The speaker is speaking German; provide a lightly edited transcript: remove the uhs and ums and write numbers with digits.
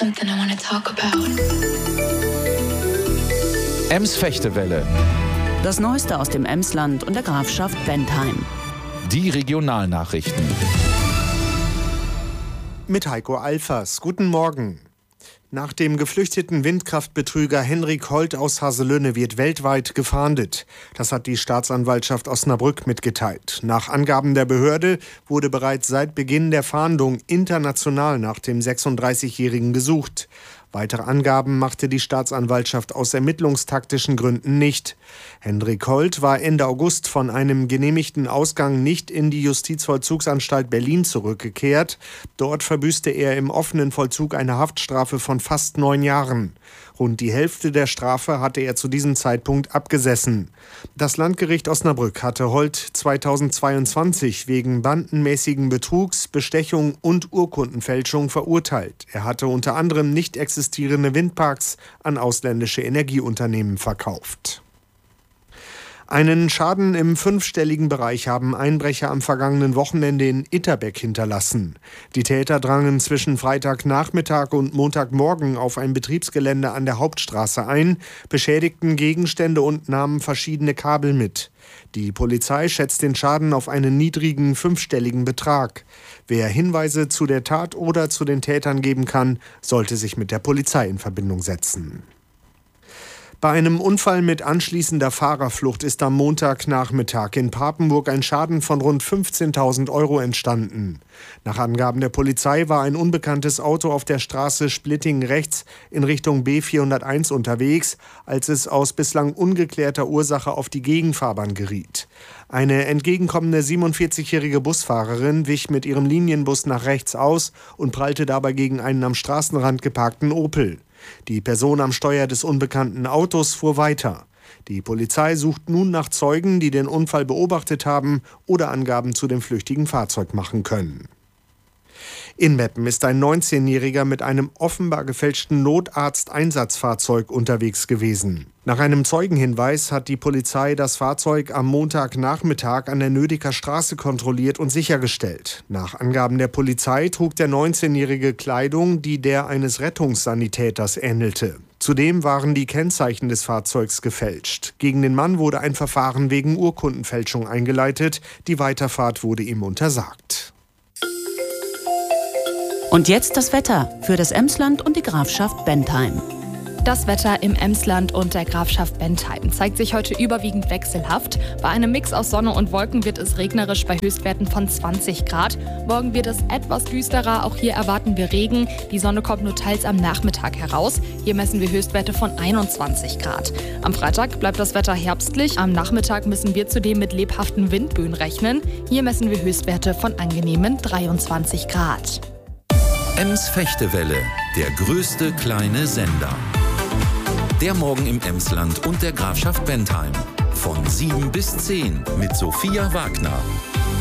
something I want to talk about. Ems-Fechtewelle. Das Neueste aus dem Emsland und der Grafschaft Bentheim. Die Regionalnachrichten. Mit Heiko Alfers. Guten Morgen. Nach dem geflüchteten Windkraftbetrüger Henrik Holt aus Haselünne wird weltweit gefahndet. Das hat die Staatsanwaltschaft Osnabrück mitgeteilt. Nach Angaben der Behörde wurde bereits seit Beginn der Fahndung international nach dem 36-Jährigen gesucht. Weitere Angaben machte die Staatsanwaltschaft aus ermittlungstaktischen Gründen nicht. Henrik Holt war Ende August von einem genehmigten Ausgang nicht in die Justizvollzugsanstalt Berlin zurückgekehrt. Dort verbüßte er im offenen Vollzug eine Haftstrafe von fast 9 Jahren. Rund die Hälfte der Strafe hatte er zu diesem Zeitpunkt abgesessen. Das Landgericht Osnabrück hatte Holt 2022 wegen bandenmäßigen Betrugs, Bestechung und Urkundenfälschung verurteilt. Er hatte unter anderem nicht existierende Windparks an ausländische Energieunternehmen verkauft. Einen Schaden im 5-stelligen Bereich haben Einbrecher am vergangenen Wochenende in Itterbeck hinterlassen. Die Täter drangen zwischen Freitagnachmittag und Montagmorgen auf ein Betriebsgelände an der Hauptstraße ein, beschädigten Gegenstände und nahmen verschiedene Kabel mit. Die Polizei schätzt den Schaden auf einen niedrigen 5-stelligen Betrag. Wer Hinweise zu der Tat oder zu den Tätern geben kann, sollte sich mit der Polizei in Verbindung setzen. Bei einem Unfall mit anschließender Fahrerflucht ist am Montagnachmittag in Papenburg ein Schaden von rund 15.000 € entstanden. Nach Angaben der Polizei war ein unbekanntes Auto auf der Straße Splittingen rechts in Richtung B401 unterwegs, als es aus bislang ungeklärter Ursache auf die Gegenfahrbahn geriet. Eine entgegenkommende 47-jährige Busfahrerin wich mit ihrem Linienbus nach rechts aus und prallte dabei gegen einen am Straßenrand geparkten Opel. Die Person am Steuer des unbekannten Autos fuhr weiter. Die Polizei sucht nun nach Zeugen, die den Unfall beobachtet haben oder Angaben zu dem flüchtigen Fahrzeug machen können. In Meppen ist ein 19-Jähriger mit einem offenbar gefälschten Notarzt-Einsatzfahrzeug unterwegs gewesen. Nach einem Zeugenhinweis hat die Polizei das Fahrzeug am Montagnachmittag an der Nödeker Straße kontrolliert und sichergestellt. Nach Angaben der Polizei trug der 19-Jährige Kleidung, die der eines Rettungssanitäters ähnelte. Zudem waren die Kennzeichen des Fahrzeugs gefälscht. Gegen den Mann wurde ein Verfahren wegen Urkundenfälschung eingeleitet. Die Weiterfahrt wurde ihm untersagt. Und jetzt das Wetter für das Emsland und die Grafschaft Bentheim. Das Wetter im Emsland und der Grafschaft Bentheim zeigt sich heute überwiegend wechselhaft. Bei einem Mix aus Sonne und Wolken wird es regnerisch bei Höchstwerten von 20 Grad. Morgen wird es etwas düsterer, auch hier erwarten wir Regen. Die Sonne kommt nur teils am Nachmittag heraus. Hier messen wir Höchstwerte von 21 Grad. Am Freitag bleibt das Wetter herbstlich. Am Nachmittag müssen wir zudem mit lebhaften Windböen rechnen. Hier messen wir Höchstwerte von angenehmen 23 Grad. Ems-Fechtewelle, der größte kleine Sender. Der Morgen im Emsland und der Grafschaft Bentheim. Von 7 bis 10 mit Sophia Wagner.